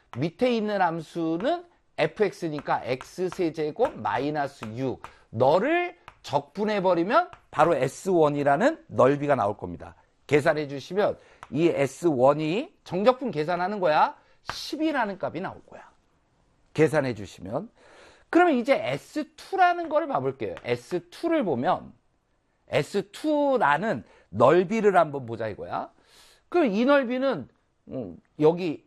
밑에 있는 함수는 fx니까 x세제곱 마이너스 6. 너를 적분해버리면 바로 S1이라는 넓이가 나올 겁니다. 계산해 주시면 이 S1이 정적분 계산하는 거야. 10이라는 값이 나올 거야. 계산해 주시면. 그러면 이제 S2라는 거를 봐볼게요. S2를 보면 S2라는 넓이를 한번 보자 이거야. 그럼 이 넓이는 여기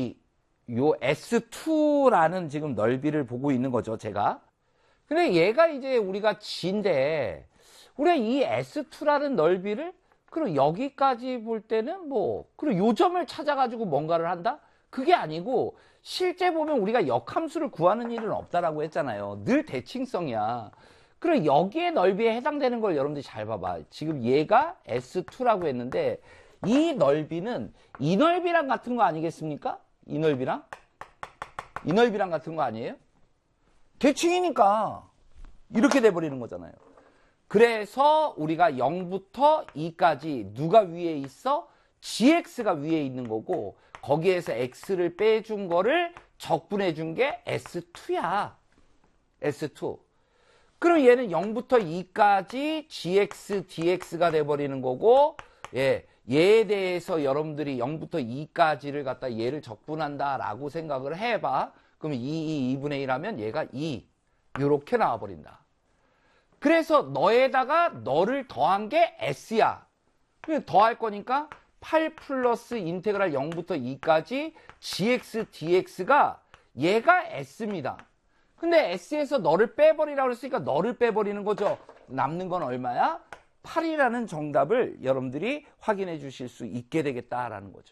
요 S2라는 지금 넓이를 보고 있는 거죠, 제가. 근데 얘가 이제 우리가 G인데 우리가 이 S2라는 넓이를 그럼 여기까지 볼 때는 그리고 요 점을 찾아가지고 뭔가를 한다? 그게 아니고 실제 보면 우리가 역함수를 구하는 일은 없다라고 했잖아요. 늘 대칭성이야. 그럼 여기에 넓이에 해당되는 걸 여러분들이 잘 봐봐. 지금 얘가 S2라고 했는데 이 넓이는 이 넓이랑 같은 거 아니겠습니까? 이 넓이랑 같은 거 아니에요? 대칭이니까 이렇게 돼버리는 거잖아요. 그래서 우리가 0부터 2까지 누가 위에 있어? gx가 위에 있는 거고 거기에서 x를 빼준 거를 적분해 준 게 S2야. S2. 그럼 얘는 0부터 2까지 gx, dx가 돼버리는 거고 얘에 대해서 여러분들이 0부터 2까지를 갖다 얘를 적분한다라고 생각을 해봐. 그럼 2분의 1 하면 얘가 2. 이렇게 나와버린다. 그래서 너에다가 너를 더한 게 s야. 더할 거니까 8 플러스 인테그랄 0부터 2까지 gx, dx가 얘가 s입니다. 근데 s에서 너를 빼버리라고 했으니까 너를 빼버리는 거죠. 남는 건 얼마야? 8이라는 정답을 여러분들이 확인해 주실 수 있게 되겠다라는 거죠.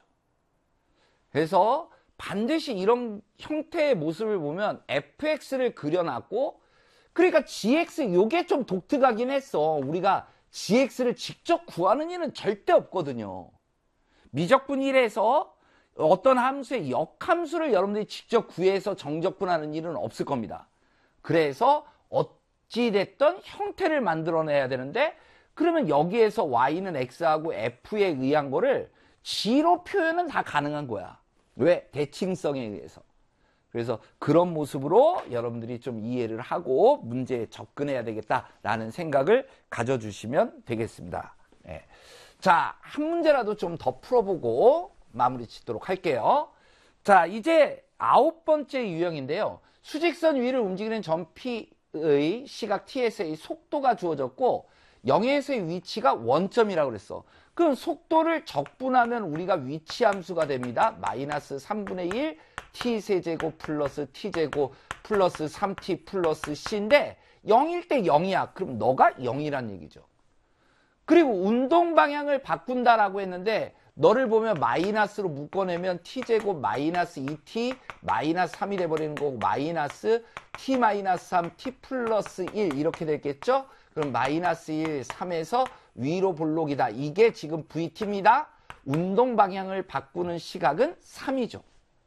그래서 반드시 이런 형태의 모습을 보면 fx를 그려놨고 그러니까 gx 요게 좀 독특하긴 했어. 우리가 gx를 직접 구하는 일은 절대 없거든요. 미적분 1에서 어떤 함수의 역함수를 여러분들이 직접 구해서 정적분하는 일은 없을 겁니다. 그래서 어찌됐든 형태를 만들어내야 되는데 그러면 여기에서 y는 x하고 f에 의한 거를 g로 표현은 다 가능한 거야. 왜? 대칭성에 의해서. 그래서 그런 모습으로 여러분들이 좀 이해를 하고 문제에 접근해야 되겠다라는 생각을 가져주시면 되겠습니다. 네. 자, 한 문제라도 좀 더 풀어보고 마무리 짓도록 할게요. 자, 이제 9번째 유형인데요. 수직선 위를 움직이는 점 P의 시각 T에서의 속도가 주어졌고 0에서의 위치가 원점이라고 그랬어. 그럼 속도를 적분하면 우리가 위치 함수가 됩니다. 마이너스 3분의 1 T세제곱 플러스 T제곱 플러스 3T 플러스 C인데 0일 때 0이야. 그럼 너가 0이란 얘기죠. 그리고 운동 방향을 바꾼다라고 했는데 너를 보면 마이너스로 묶어내면 t제곱 마이너스 2t 마이너스 3이 돼버리는 거고 마이너스 t 마이너스 3 t 플러스 1 이렇게 됐겠죠? 그럼 마이너스 1, 3에서 위로 볼록이다. 이게 지금 vt입니다. 운동 방향을 바꾸는 시각은 3이죠.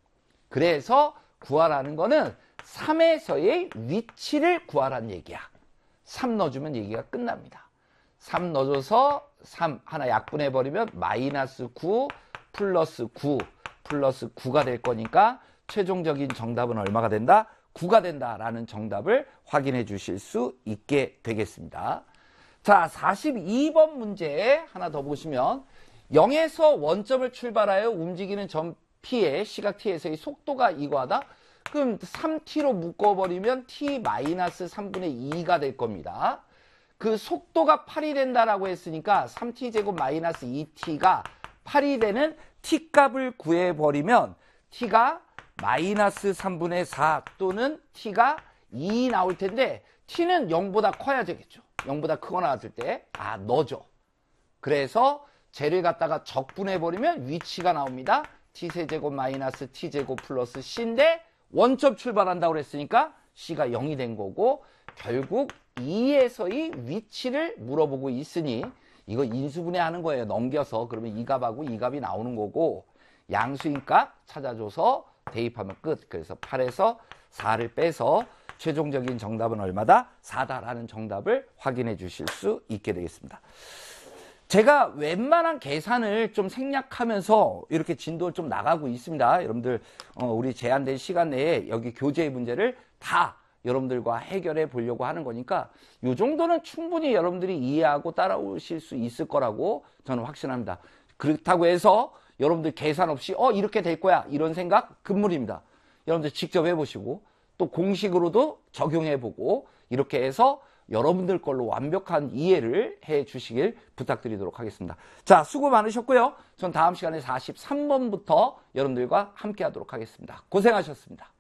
그래서 구하라는 거는 3에서의 위치를 구하라는 얘기야. 3 넣어주면 얘기가 끝납니다. 3 넣어줘서 3 하나 약분해버리면 마이너스 9 플러스 9 플러스 9가 될 거니까 최종적인 정답은 얼마가 된다? 9가 된다라는 정답을 확인해 주실 수 있게 되겠습니다. 자, 42번 문제 하나 더 보시면 0에서 원점을 출발하여 움직이는 점 P의 시각 T에서의 속도가 이거하다? 그럼 3T로 묶어버리면 T-3분의 2가 될 겁니다. 그 속도가 8이 된다라고 했으니까 3t제곱 마이너스 2t가 8이 되는 t값을 구해버리면 t가 마이너스 3분의 4 또는 t가 2 나올 텐데 t는 0보다 커야 되겠죠. 0보다 크거 나왔을 때 너죠. 그래서 쟤를 갖다가 적분해버리면 위치가 나옵니다. t세제곱 마이너스 t제곱 플러스 c인데 원점 출발한다고 그랬으니까 c가 0이 된 거고 결국 2에서의 위치를 물어보고 있으니 이거 인수분해하는 거예요. 넘겨서 그러면 이 값하고 이 값이 나오는 거고 양수인 값 찾아줘서 대입하면 끝. 그래서 8에서 4를 빼서 최종적인 정답은 얼마다? 4다라는 정답을 확인해 주실 수 있게 되겠습니다. 제가 웬만한 계산을 좀 생략하면서 이렇게 진도를 좀 나가고 있습니다. 여러분들 우리 제한된 시간 내에 여기 교재의 문제를 다 여러분들과 해결해 보려고 하는 거니까 이 정도는 충분히 여러분들이 이해하고 따라오실 수 있을 거라고 저는 확신합니다. 그렇다고 해서 여러분들 계산 없이 이렇게 될 거야 이런 생각 금물입니다. 여러분들 직접 해보시고 또 공식으로도 적용해보고 이렇게 해서 여러분들 걸로 완벽한 이해를 해 주시길 부탁드리도록 하겠습니다. 자, 수고 많으셨고요. 전 다음 시간에 43번부터 여러분들과 함께 하도록 하겠습니다. 고생하셨습니다.